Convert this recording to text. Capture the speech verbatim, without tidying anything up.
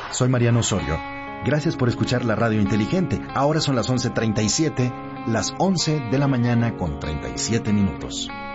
Soy Mariano Osorio. Gracias por escuchar la radio inteligente. Ahora son las once treinta y siete, las once de la mañana con treinta y siete minutos.